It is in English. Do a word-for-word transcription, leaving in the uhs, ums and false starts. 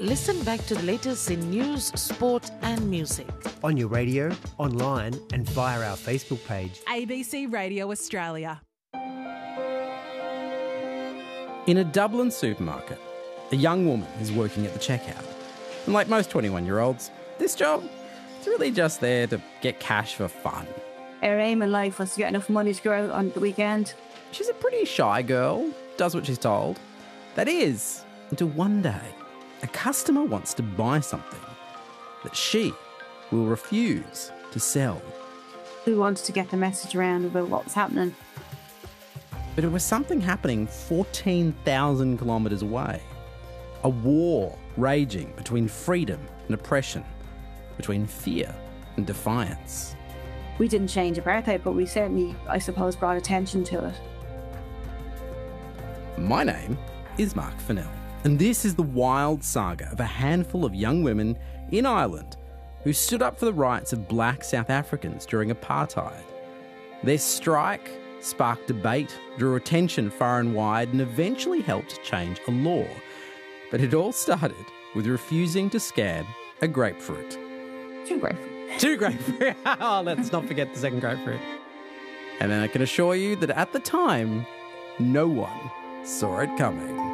Listen back to the latest in news, sport and music. On your radio, online and via our Facebook page. A B C Radio Australia. In a Dublin supermarket, a young woman is working at the checkout. And like most twenty-one-year-olds, this job is really just there to get cash for fun. Our aim in life was to get enough money to go out on the weekend. She's a pretty shy girl, does what she's told. That is, until one day, a customer wants to buy something that she will refuse to sell. We wanted to get the message around about what was happening. But it was something happening fourteen thousand kilometres away. A war raging between freedom and oppression, between fear and defiance. We didn't change apartheid, but we certainly, I suppose, brought attention to it. My name is Mark Fennell, and this is the wild saga of a handful of young women in Ireland who stood up for the rights of black South Africans during apartheid. Their strike sparked debate, drew attention far and wide, and eventually helped change a law. But it all started with refusing to scan a grapefruit. Two grapefruit. Two grapefruit. Oh, let's not forget the second grapefruit. And then I can assure you that at the time, no one saw it coming.